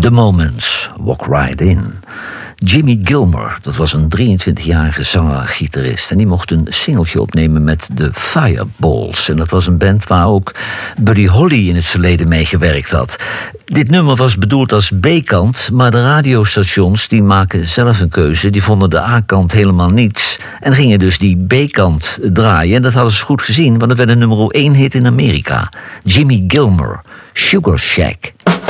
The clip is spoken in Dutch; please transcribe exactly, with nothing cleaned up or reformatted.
The Moments, Walk Right In. Jimmy Gilmer, dat was een drieëntwintigjarige zanger-gitarist. En die mocht een singeltje opnemen met de Fireballs. En dat was een band waar ook Buddy Holly in het verleden mee gewerkt had. Dit nummer was bedoeld als B-kant, maar de radiostations die maken zelf een keuze. Die vonden de A-kant helemaal niets. En gingen dus die B-kant draaien. En dat hadden ze goed gezien, want dat werd een nummer één hit in Amerika. Jimmy Gilmer, Sugar Shack.